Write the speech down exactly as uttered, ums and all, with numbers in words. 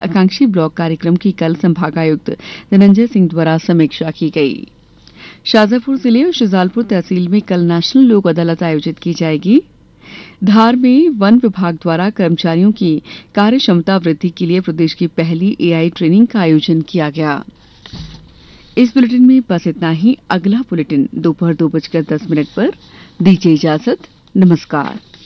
आकांक्षी ब्लॉक कार्यक्रम की कल संभागायुक्त धनंजय सिंह द्वारा समीक्षा की गई। शाजापुर जिले और शुजालपुर तहसील में कल नेशनल लोक अदालत आयोजित की जाएगी। धार में वन विभाग द्वारा कर्मचारियों की कार्य क्षमता वृद्धि के लिए प्रदेश की पहली एआई ट्रेनिंग का आयोजन किया गया। इस बुलेटिन में बस इतना ही। अगला बुलेटिन दोपहर दो बजकर दस मिनट पर। दीजिए इजाजत। नमस्कार।